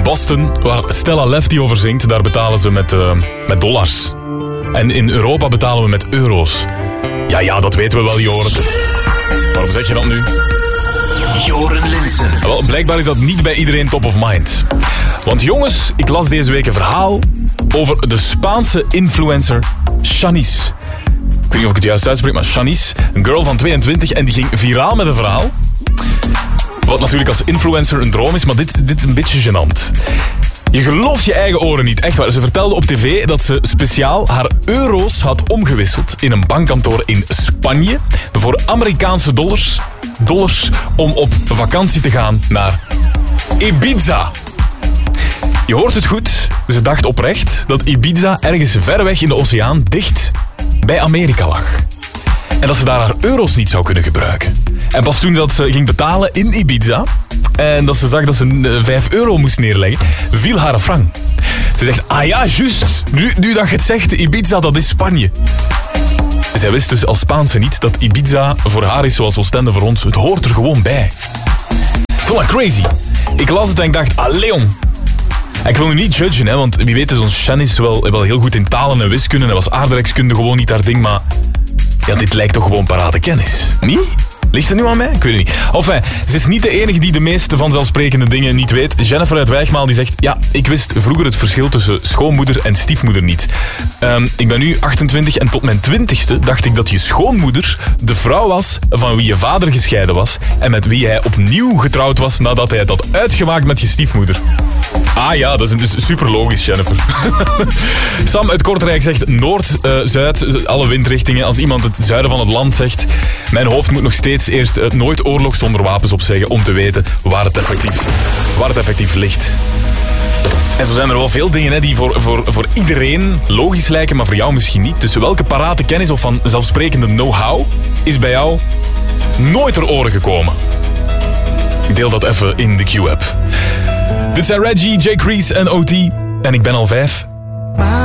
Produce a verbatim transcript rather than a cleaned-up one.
Boston, waar Stella Lefty over zingt, daar betalen ze met, uh, met dollars. En in Europa betalen we met euro's. Ja, ja, dat weten we wel, Joren. Waarom zeg je dat nu? Joren Linssen. Wel, blijkbaar is dat niet bij iedereen top of mind. Want jongens, ik las deze week een verhaal over de Spaanse influencer Shanice. Ik weet niet of ik het juist uitspreek, maar Shanice, een girl van tweeëntwintig, en die ging viraal met een verhaal. Wat natuurlijk als influencer een droom is, maar dit, dit is een beetje gênant. Je gelooft je eigen oren niet, echt waar. Ze vertelde op tv dat ze speciaal haar euro's had omgewisseld in een bankkantoor in Spanje voor Amerikaanse dollars, dollars om op vakantie te gaan naar Ibiza. Je hoort het goed, ze dacht oprecht dat Ibiza ergens ver weg in de oceaan dicht bij Amerika lag. En dat ze daar haar euro's niet zou kunnen gebruiken. En pas toen dat ze ging betalen in Ibiza en dat ze zag dat ze vijf euro moest neerleggen, viel haar frank. Ze zegt, ah ja, juist, nu, nu dat je het zegt, Ibiza, dat is Spanje. Zij wist dus als Spaanse niet dat Ibiza voor haar is zoals Oostende voor ons. Het hoort er gewoon bij. Ik vond dat crazy. Ik las het en ik dacht, allee jong. En ik wil nu niet judgen, hè, want wie weet is ons Shanice wel, wel heel goed in talen en wiskunde en was aardrijkskunde gewoon niet haar ding, maar ja, dit lijkt toch gewoon parate kennis. Niet? Ligt het nu aan mij? Ik weet het niet. Enfin, ze is niet de enige die de meeste vanzelfsprekende dingen niet weet. Jennifer uit Wijgmaal die zegt, ja, ik wist vroeger het verschil tussen schoonmoeder en stiefmoeder niet. Um, ik ben nu achtentwintig en tot mijn twintigste dacht ik dat je schoonmoeder de vrouw was van wie je vader gescheiden was en met wie hij opnieuw getrouwd was nadat hij het had uitgemaakt met je stiefmoeder. Ah ja, dat is dus super logisch, Jennifer. Sam uit Kortrijk zegt Noord, uh, Zuid, alle windrichtingen. Als iemand het zuiden van het land zegt, mijn hoofd moet nog steeds eerst uh, nooit oorlog zonder wapens opzeggen om te weten waar het effectief, waar het effectief ligt. En zo zijn er wel veel dingen hè, die voor, voor, voor iedereen logisch lijken, maar voor jou misschien niet. Dus welke parate kennis of van zelfsprekende know-how is bij jou nooit ter oren gekomen? Deel dat even in de Q-app. Dit zijn Reggie, Jay Crease en O T. En ik ben al vijf.